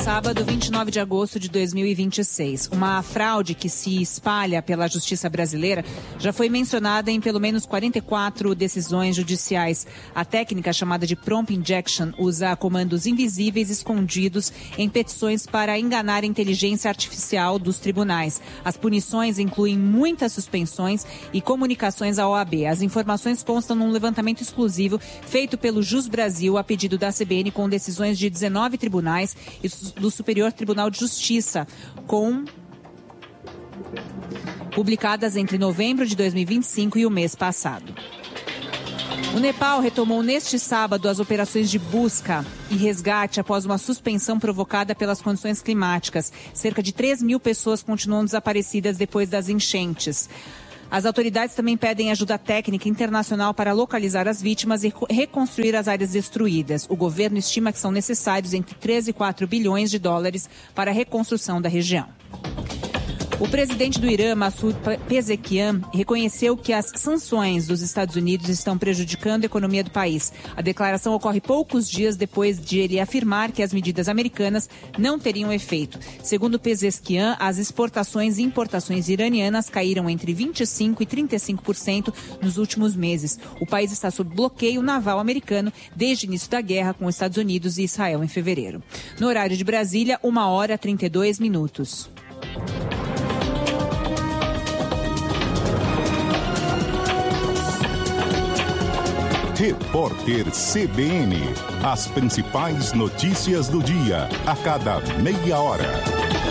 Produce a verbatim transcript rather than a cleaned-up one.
Sábado, vinte e nove de agosto de dois mil e vinte e seis. Uma fraude que se espalha pela justiça brasileira já foi mencionada em pelo menos quarenta e quatro decisões judiciais. A técnica, chamada de prompt injection, usa comandos invisíveis escondidos em petições para enganar a inteligência artificial dos tribunais. As punições incluem muitas suspensões e comunicações à O A B. As informações constam num levantamento exclusivo feito pelo Jus Brasil a pedido da C B N, com decisões de dezenove tribunais e do Superior Tribunal de Justiça, com publicadas entre novembro de dois mil e vinte e cinco e o mês passado. O Nepal retomou neste sábado as operações de busca e resgate após uma suspensão provocada pelas condições climáticas. Cerca de três mil pessoas continuam desaparecidas depois das enchentes. As autoridades também pedem ajuda técnica internacional para localizar as vítimas e reconstruir as áreas destruídas. O governo estima que são necessários entre três e quatro bilhões de dólares para a reconstrução da região. O presidente do Irã, Massoud Pezeshkian, reconheceu que as sanções dos Estados Unidos estão prejudicando a economia do país. A declaração ocorre poucos dias depois de ele afirmar que as medidas americanas não teriam efeito. Segundo Pezeshkian, as exportações e importações iranianas caíram entre vinte e cinco por cento e trinta e cinco por cento nos últimos meses. O país está sob bloqueio naval americano desde o início da guerra com os Estados Unidos e Israel em fevereiro. No horário de Brasília, uma hora e trinta e dois minutos. Repórter C B N. As principais notícias do dia, a cada meia hora.